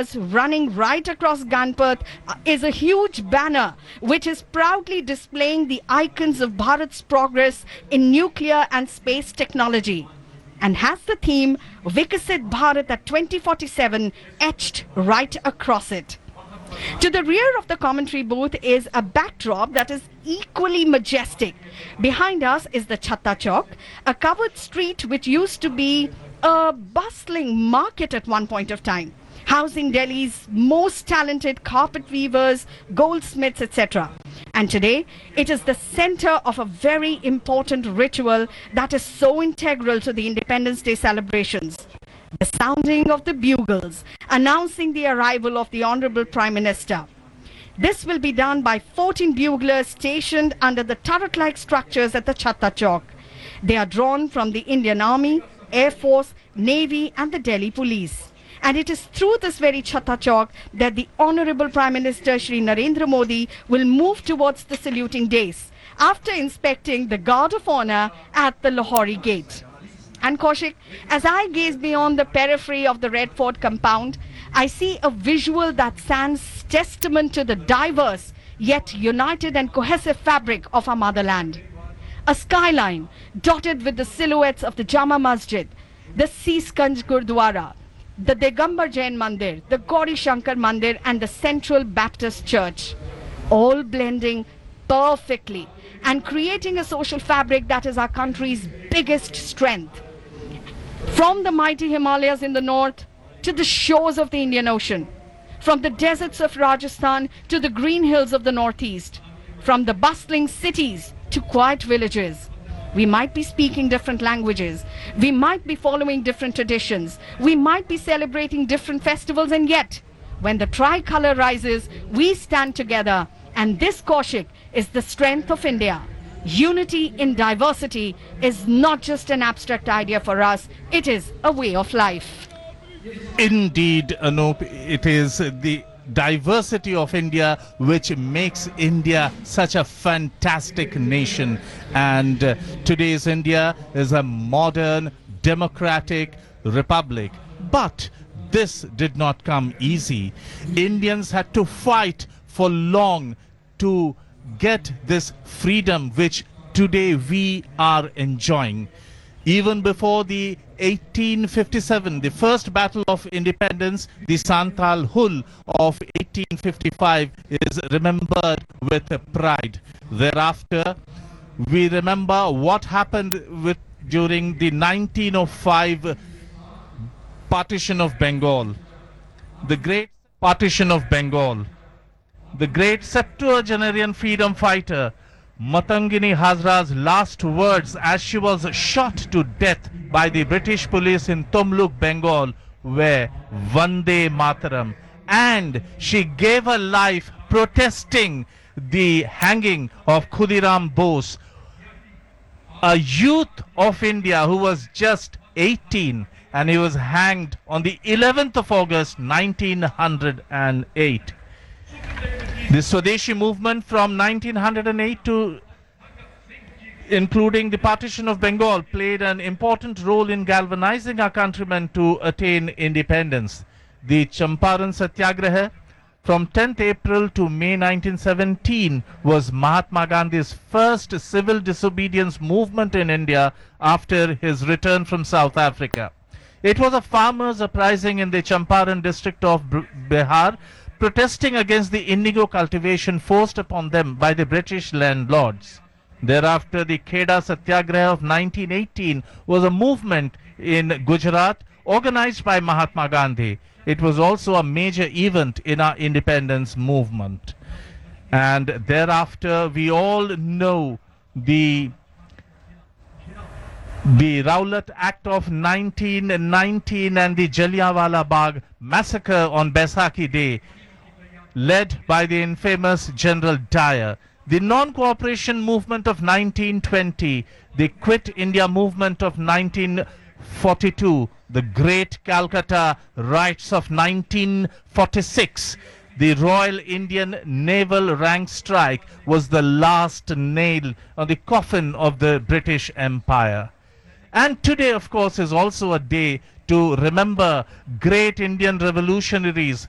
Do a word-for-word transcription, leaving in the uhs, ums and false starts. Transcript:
Indias running right across Ganpat uh, is a huge banner which is proudly displaying the icons of Bharat's progress in nuclear and space technology and has the theme Vikasit Bharat at twenty forty-seven etched right across it. To the rear of the commentary booth is a backdrop that is equally majestic. Behind us is the Chhatta Chowk, a covered street which used to be a bustling market at one point of time, housing Delhi's most talented carpet weavers, goldsmiths, et cetera. And today, it is the center of a very important ritual that is so integral to the Independence Day celebrations. The sounding of the bugles announcing the arrival of the Honorable Prime Minister. This will be done by fourteen buglers stationed under the turret-like structures at the Chhatta Chowk. They are drawn from the Indian Army, Air Force, Navy and the Delhi Police. And it is through this very Chhatta Chowk that the Honorable Prime Minister Shri Narendra Modi will move towards the saluting dais after inspecting the Guard of Honor at the Lahori Gate. And Kaushik, as I gaze beyond the periphery of the Red Fort compound, I see a visual that stands testament to the diverse yet united and cohesive fabric of our motherland. A skyline dotted with the silhouettes of the Jama Masjid, the Seesganj Gurdwara, the Digambar Jain Mandir, the Gauri Shankar Mandir and the Central Baptist Church, all blending perfectly and creating a social fabric that is our country's biggest strength. From the mighty Himalayas in the north to the shores of the Indian Ocean, from the deserts of Rajasthan to the green hills of the northeast, from the bustling cities to quiet villages. We might be speaking different languages, we might be following different traditions, we might be celebrating different festivals, and yet, when the tricolor rises, we stand together, and this Kaushik is the strength of India. Unity in diversity is not just an abstract idea for us, it is a way of life. Indeed, Anup, it is the diversity of India which makes India such a fantastic nation. And uh, today's India is a modern, democratic republic. But this did not come easy. Indians had to fight for long to get this freedom which today we are enjoying. Even before the eighteen fifty-seven, the first battle of independence, the Santal Hul of eighteen fifty-five is remembered with pride. Thereafter, we remember what happened with during the nineteen oh five partition of Bengal, the great partition of Bengal. The great septuagenarian freedom fighter Matangini Hazra's last words as she was shot to death by the British police in Tumluk, Bengal were Vande Mataram, and she gave her life protesting the hanging of Khudiram Bose, a youth of India who was just eighteen, and he was hanged on the eleventh of August nineteen oh eight. The Swadeshi movement from nineteen oh eight to including the partition of Bengal played an important role in galvanizing our countrymen to attain independence. The Champaran Satyagraha from tenth April to May nineteen seventeen was Mahatma Gandhi's first civil disobedience movement in India after his return from South Africa. It was a farmers' uprising in the Champaran district of Bihar, protesting against the indigo cultivation forced upon them by the British landlords. Thereafter, the Kheda Satyagraha of nineteen eighteen was a movement in Gujarat organized by Mahatma Gandhi. It was also a major event in our independence movement. And thereafter, we all know the the Rowlatt Act of nineteen nineteen and the Jallianwala Bagh massacre on Baisakhi Day, led by the infamous General Dyer. The non-cooperation movement of nineteen twenty, the Quit India movement of nineteen forty-two, the Great Calcutta Riots of nineteen forty-six, the Royal Indian Naval Rank Strike was the last nail on the coffin of the British Empire. And today, of course, is also a day to remember great Indian revolutionaries